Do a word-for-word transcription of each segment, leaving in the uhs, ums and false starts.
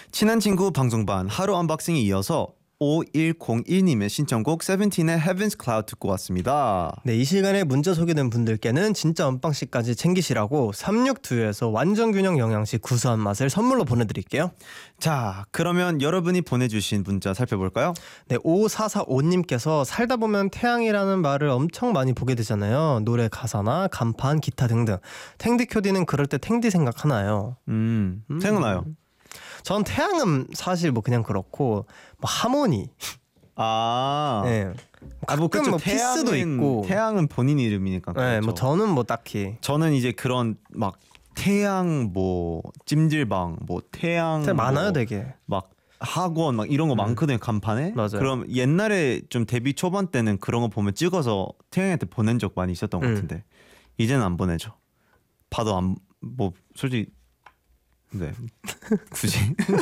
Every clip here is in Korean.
친한 친구 방송반 하루 언박싱에 이어서 오일공일님의 신청곡 세븐틴의 Heaven's Cloud 듣고 왔습니다. 네, 이 시간에 문자 소개된 분들께는 진짜 언빵씨까지 챙기시라고 삼육이에서 완전 균형 영양식 구수한 맛을 선물로 보내드릴게요. 자, 그러면 여러분이 보내주신 문자 살펴볼까요? 네, 오사사오님께서 살다 보면 태양이라는 말을 엄청 많이 보게 되잖아요. 노래 가사나 간판, 기타 등등. 탱디 큐디는 그럴 때 탱디 생각하나요? 음, 음. 생각나요. 전 태양은 사실 뭐 그냥 그렇고 뭐 하모니, 아, 네, 아, 뭐, 가끔 그쵸. 뭐 피스도 태양은- 있고. 태양은 본인 이름이니까. 네, 그렇죠. 뭐 저는 뭐 딱히 저는 이제 그런 막 태양 뭐 찜질방 뭐 태양 되게 많아요, 뭐 되게. 막 학원 막 이런 거 음. 많거든요, 간판에. 맞아요. 그럼 옛날에 좀 데뷔 초반 때는 그런 거 보면 찍어서 태양한테 보낸 적 많이 있었던 것 음. 같은데 이제는 안 보내죠. 봐도 안 뭐 솔직히 네 굳이.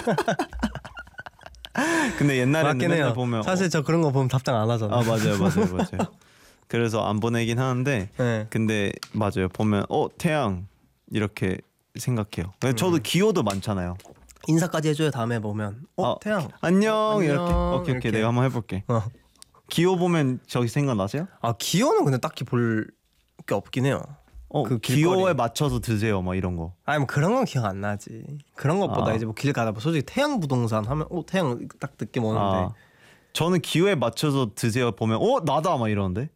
근데 옛날에는 맞긴 맨날 해요. 보면 사실 저 그런 거 보면 답장 안 하잖아요. 어, 아 맞아요 맞아요 맞아요. 그래서 안 보내긴 하는데 네. 근데 맞아요 보면 어 태양 이렇게 생각해요. 음. 저도 기호도 많잖아요. 인사까지 해줘요. 다음에 보면 어 어, 태양. 안녕, 안녕, 이렇게 오케이 오케이 이렇게. 내가 한번 해볼게. 어. 기호 보면 저기 생각나세요? 아 기호는 근데 딱히 볼 게 없긴 해요. 어, 그 길거리. 기호에 맞춰서 드세요 막 이런 거. 아니 뭐 그런 건 기억 안 나지. 그런 것보다 아. 이제 뭐 길 가다 뭐 솔직히 태양 부동산 하면 어 태양 딱 느낌 오는데. 아, 저는 기호에 맞춰서 드세요 보면 어 나다 막 이러는데.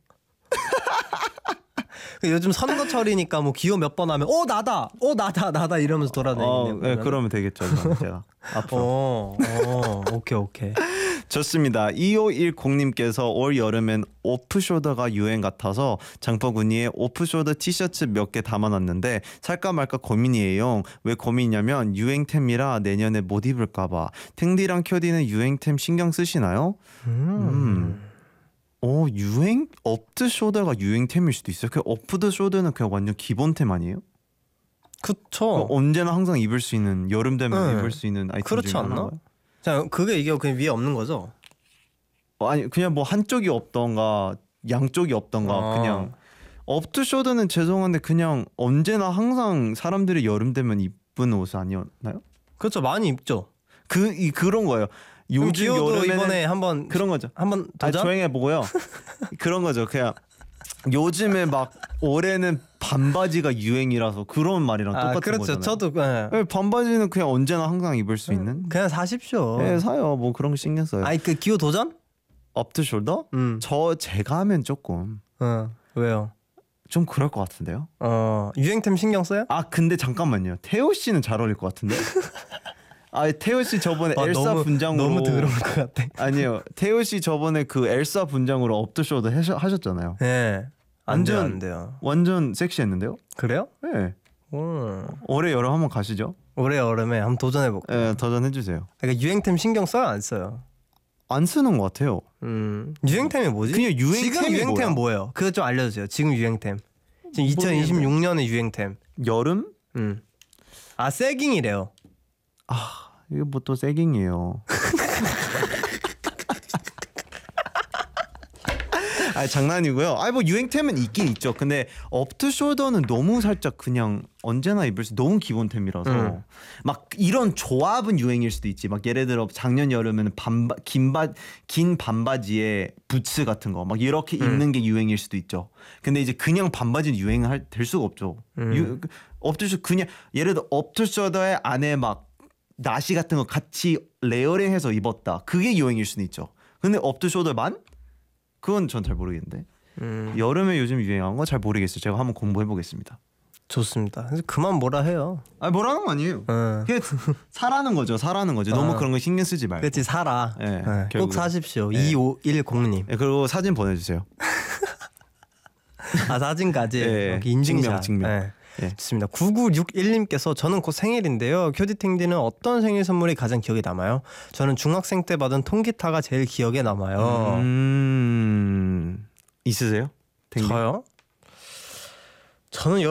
요즘 선거철이니까 뭐 기호 몇 번 하면 어 나다, 어 나다, 나다 이러면서 돌아다니네요. 어, 네, 그러면 되겠죠. 그러면 제가 앞으로. 어, 어, 오케이 오케이. 좋습니다. 이오일공님께서 올 여름엔 오프숄더가 유행 같아서 장바구니에 오프숄더 티셔츠 몇 개 담아놨는데 살까 말까 고민이에요. 왜 고민이냐면 유행템이라 내년에 못 입을까봐. 탱디랑 큐디는 유행템 신경 쓰시나요? 음. 어 유행? 업드숄더가 유행템일 수도 있어요. 그 업드숄더는 그냥 완전 기본템 아니에요? 그쵸. 언제나 항상 입을 수 있는 여름 되면 네. 입을 수 있는 아이템 그렇지 중에 않나? 하나인가요? 자 그게 이게 그냥 위에 없는 거죠? 어, 아니 그냥 뭐 한쪽이 없던가 양쪽이 없던가 아. 그냥 업투쇼드는 죄송한데 그냥 언제나 항상 사람들이 여름 되면 입는 옷 아니었나요? 그렇죠. 많이 입죠. 그 이 그런 거예요. 요즘 요즘 기호도 여름에는 이번에 한번 그런 거죠. 한번 아 도전. 조용해 보고요. 그런 거죠. 그냥 요즘에 막 올해는 반바지가 유행이라서 그런 말이랑 아, 똑같은 그렇죠. 거잖아요. 저도 네. 네, 반바지는 그냥 언제나 항상 입을 수 있는. 그냥 사십시오. 네 사요. 뭐 그런 거 신경 써요. 아니 그 기호 도전? 업투숄더? 음. 저 제가 하면 조금 어 왜요? 좀 그럴 것 같은데요. 어 유행템 신경 써요? 아 근데 잠깐만요. 태호 씨는 잘 어울릴 것 같은데. 아 태호 씨 저번에 아, 엘사 너무, 분장으로 너무 더러울 것 같아. 아니요. 태호 씨 저번에 그 엘사 분장으로 업더쇼도 하셨잖아요. 네. 안 돼요, 완전 안 돼요. 완전 섹시했는데요? 그래요? 네. 음. 올해 여름 한번 가시죠. 올해 여름에 한번 도전해 볼게요. 네, 도전해 주세요. 그러니까 유행템 신경 써요, 안 써요? 안 쓰는 것 같아요. 음. 유행템이 뭐지? 그냥 유행템이 지금 유행템 뭐예요? 그거 좀 알려주세요. 지금 유행템. 지금 이천이십육 년의 유행템. 여름? 음. 아 세깅이래요. 아 이게 뭐 또 세깅이에요. 아 장난이고요. 아 뭐 유행템은 있긴 있죠. 근데 업투숄더는 너무 살짝 그냥 언제나 입을 수 너무 기본템이라서 음. 막 이런 조합은 유행일 수도 있지. 막 예를 들어 작년 여름에는 반바 긴바 긴 반바지에 부츠 같은 거 막 이렇게 음. 입는 게 유행일 수도 있죠. 근데 이제 그냥 반바지는 유행할 될 수가 없죠. 음. 유, 업투숄 그냥 예를 들어 업투숄더에 안에 막 나시 같은 거 같이 레이어링해서 입었다. 그게 유행일 수는 있죠. 근데 업투숄더만 그건 전 잘 모르겠는데. 음. 여름에 요즘 유행한 거 잘 모르겠어요. 제가 한번 공부해 보겠습니다. 좋습니다. 그래서 그만 뭐라 해요. 아 뭐라는 거 아니에요. 어. 그게 사라는 거죠. 사라는 거죠. 너무 어. 그런 거 신경 쓰지 말고. 그렇지 살아. 네, 네, 꼭 결국은. 사십시오. 네. 이오일공님. 네, 그리고 사진 보내주세요. 아 사진까지 네, 이렇게 인증샷. 증명, 증명. 네. 네. 좋습니다. 구구육일님께서 저는 곧 생일인데요. 큐디탱디는 어떤 생일 선물이 가장 기억에 남아요? 저는 중학생 때 받은 통기타가 제일 기억에 남아요. 음... 있으세요? 탱디? 저요? 저는